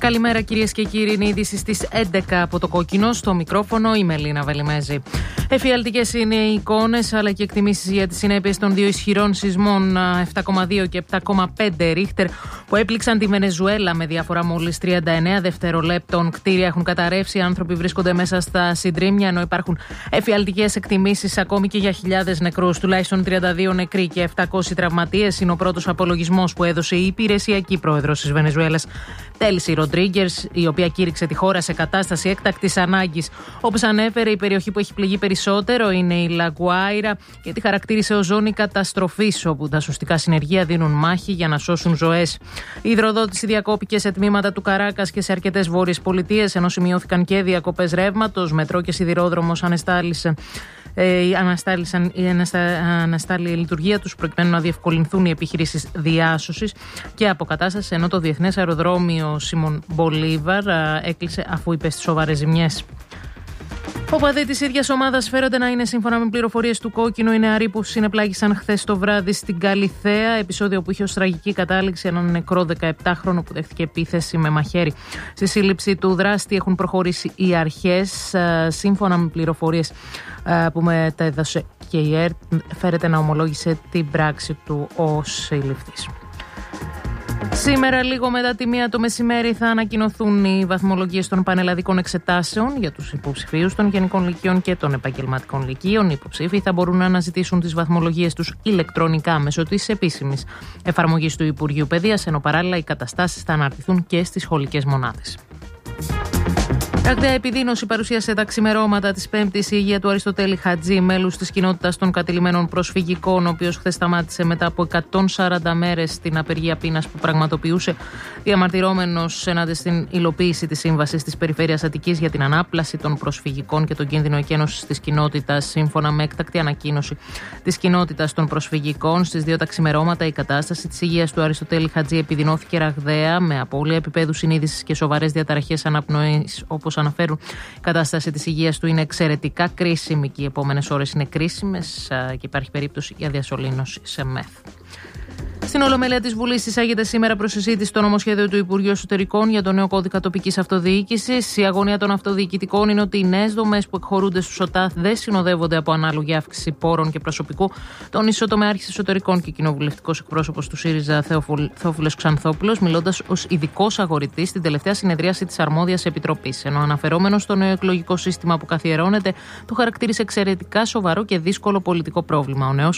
Καλημέρα κυρίες και κύριοι, είναι η είδηση στις 11 από το Κόκκινο. Στο μικρόφωνο η Μελίνα Βελιμέζη. Εφιαλτικές είναι οι εικόνες αλλά και εκτιμήσεις για τις συνέπειες των δύο ισχυρών σεισμών 7,2 και 7,5 Ρίχτερ που έπληξαν τη Βενεζουέλα με διαφορά μόλις 39 δευτερολέπτων. Κτίρια έχουν καταρρεύσει, άνθρωποι βρίσκονται μέσα στα συντρίμμια, ενώ υπάρχουν εφιαλτικές εκτιμήσεις ακόμη και για χιλιάδες νεκρούς. Τουλάχιστον 32 νεκροί και 700 τραυματίες είναι ο πρώτος απολογισμός που έδωσε η υπηρεσιακή πρόεδρος της Βενεζουέλας, Τέλση Ροντρίγκερς, η οποία κήρυξε τη χώρα σε κατάσταση έκτακτης ανάγκης. Όπως ανέφερε, η περιοχή που έχει πληγεί περισσότερο είναι η Λαγκουάιρα και τη χαρακτήρισε ως ζώνη καταστροφής, όπου τα σωστικά συνεργεία δίνουν μάχη για να σώσουν ζωές. Η υδροδότηση διακόπηκε σε τμήματα του Καράκας και σε αρκετές βόρειες πολιτείες, ενώ σημειώθηκαν και διακοπές ρεύματος. Μετρό και σιδηρόδρομος αναστάλει η λειτουργία τους προκειμένου να διευκολυνθούν οι επιχειρήσεις διάσωσης και αποκατάστασης, ενώ το Διεθνές Αεροδρόμιο Σίμον Μπολίβαρ έκλεισε αφού υπέστη σοβαρές ζημιές. Οπαδοί της ίδιας ομάδας φέρονται να είναι, σύμφωνα με πληροφορίες του Κόκκινου, οι νεαροί που συνεπλάγησαν χθες το βράδυ στην Καλιθέα, επεισόδιο που είχε ως τραγική κατάληξη έναν νεκρό 17χρονο που δέχτηκε επίθεση με μαχαίρι. Στη σύλληψη του δράστη έχουν προχωρήσει οι αρχές. Σύμφωνα με πληροφορίες που μετέδωσε και η ΕΡΤ, φέρεται να ομολόγησε την πράξη του ως σύλληφτης. Σήμερα, λίγο μετά τη 1 το μεσημέρι, θα ανακοινωθούν οι βαθμολογίες των πανελλαδικών εξετάσεων για τους υποψηφίους των γενικών λυκείων και των επαγγελματικών λυκείων. Οι υποψήφοι θα μπορούν να αναζητήσουν τις βαθμολογίες τους ηλεκτρονικά μέσω της επίσημης εφαρμογής του Υπουργείου Παιδείας, ενώ παράλληλα οι καταστάσεις θα αναρτηθούν και στις σχολικές μονάδες. Ραγδαία επιδείνωση παρουσίασε τα ξημερώματα της Πέμπτης η υγεία του Αριστοτέλη Χατζή, μέλους της κοινότητας των κατηλημμένων προσφυγικών, ο οποίος χθες σταμάτησε μετά από 140 μέρες στην απεργία πείνας που πραγματοποιούσε, διαμαρτυρόμενος ενάντια στην υλοποίηση της σύμβασης της Περιφέρειας Αττικής για την ανάπλαση των προσφυγικών και τον κίνδυνο εκένωσης της κοινότητας. Σύμφωνα με έκτακτη ανακοίνωση της κοινότητας των προσφυγικών, στις 2 τα ξημερώματα η κατάσταση της υγείας του Αριστοτέλη Χατζή επιδεινώθηκε ραγδαία, με απώλεια επίπεδου συνείδησης και σοβαρές διαταραχές αναπνοής. Όπως αναφέρουν, η κατάσταση της υγείας του είναι εξαιρετικά κρίσιμη και οι επόμενες ώρες είναι κρίσιμες και υπάρχει περίπτωση για διασωλήνωση σε ΜΕΘ. Στην Ολομέλεια της Βουλής εισάγεται σήμερα προς συζήτηση το νομοσχέδιο του Υπουργείου Εσωτερικών για το νέο κώδικα τοπικής αυτοδιοίκησης. Η αγωνία των αυτοδιοικητικών είναι ότι οι νέες δομές που εκχωρούνται στους ΟΤΑΘ δεν συνοδεύονται από ανάλογη αύξηση πόρων και προσωπικού. Τόνισε ο τομεάρχης εσωτερικών και κοινοβουλευτικός εκπρόσωπος του ΣΥΡΙΖΑ Θεόφιλος Ξανθόπουλος, μιλώντας ως ειδικός αγορητής στην τελευταία συνεδρίαση της αρμόδιας επιτροπής. Ενώ αναφερόμενος στο νέο εκλογικό σύστημα που καθιερώνεται, το χαρακτήρισε εξαιρετικά σοβαρό και δύσκολο πολιτικό πρόβλημα. Ο νέος